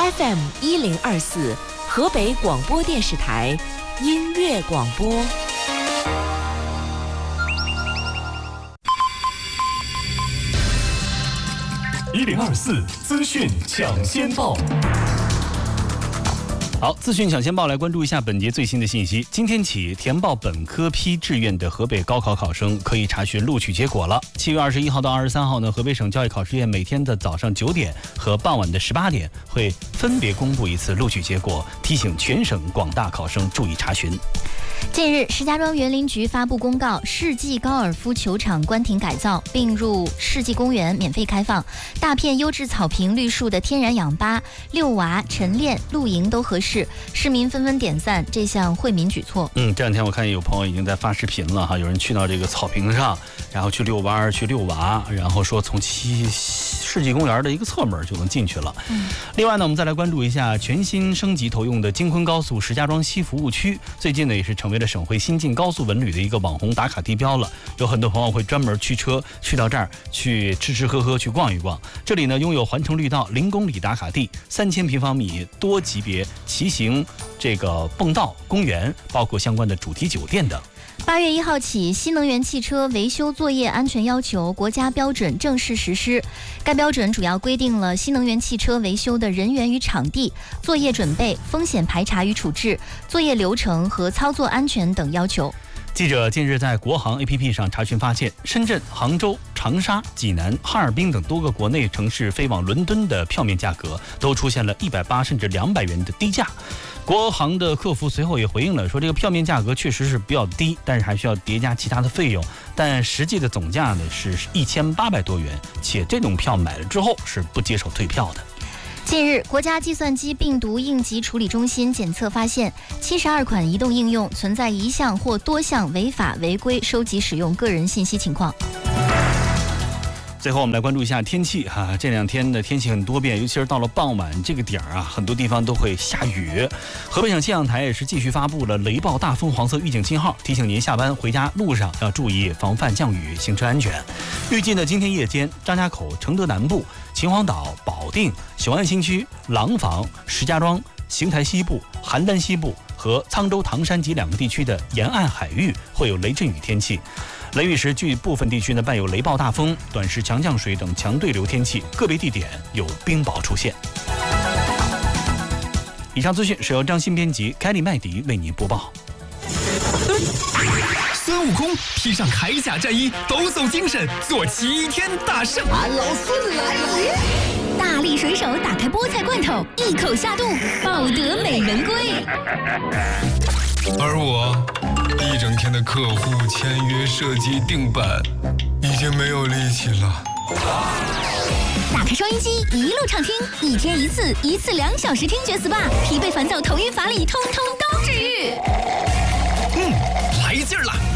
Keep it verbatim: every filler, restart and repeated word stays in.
F M 一零二四，河北广播电视台音乐广播。 一零二四资讯抢先报。好，资讯抢先报来关注一下本节最新的信息。今天起，填报本科批志愿的河北高考考生可以查询录取结果了。七月二十一号到二十三号呢，河北省教育考试院每天的早上九点和傍晚的十八点会分别公布一次录取结果，提醒全省广大考生注意查询。 近日，石家庄园林局发布公告，世纪高尔夫球场关停改造，并入世纪公园免费开放，大片优质草坪绿树的天然氧吧，遛娃、晨练、露营都合适。市民纷纷点赞这项惠民举措。嗯， 这两天我看有朋友已经在发视频了哈，有人去到这个草坪上，然后去遛弯、去遛娃，然后说从七世纪公园的一个侧门就能进去了。嗯，另外呢，我们再来关注一下全新升级投用的京昆高速石家庄西服务区，最近呢也是成为了省会新晋高速文旅的一个网红打卡地标了。有很多朋友会专门驱车去到这儿去吃吃喝喝，去逛一逛。这里呢拥有环城绿道、零公里打卡地、三千平方米多级别骑行这个蹦道公园，包括相关的主题酒店等。 八月一号起，新能源汽车维修作业安全要求国家标准正式实施。该标准主要规定了新能源汽车维修的人员与场地、作业准备、风险排查与处置、作业流程和操作安全等要求。 记者近日在国航 A P P 上查询发现，深圳、杭州、长沙、济南、哈尔滨等多个国内城市飞往伦敦的票面价格都出现了一百八甚至两百元的低价。国航的客服随后也回应了，说这个票面价格确实是比较低，但是还需要叠加其他的费用，但实际的总价呢是一千八百多元，且这种票买了之后是不接受退票的。 近日，国家计算机病毒应急处理中心检测发现，七十二款移动应用存在一项或多项违法违规收集使用个人信息情况。 最后我们来关注一下天气哈、啊，这两天的天气很多变，尤其是到了傍晚这个点儿啊，很多地方都会下雨。河北省气象台也是继续发布了雷暴大风黄色预警信号，提醒您下班回家路上要注意防范降雨，行车安全。预计呢，今天夜间张家口、承德南部、秦皇岛、保定、雄安新区、廊坊、石家庄、邢台西部、邯郸西部和沧州、唐山及两个地区的沿岸海域会有雷阵雨天气。雷雨时，据部分地区呢伴有雷暴大风、短时强降水等强对流天气，个别地点有冰雹出现。以上资讯是由张鑫编辑，凯里麦迪为您播报。 孙悟空披上铠甲战衣，抖擞精神，做齐天大圣。 俺老孙来了！ 大力水手打开菠菜罐头，一口下肚，抱得美人归。 而我一整天的客户签约、设计、定版，已经没有力气了。 打开收音机，一路畅听，一天一次，一次两小时听觉 S P A， 疲惫烦躁、头晕乏力，通通都治愈。 嗯，来劲儿了！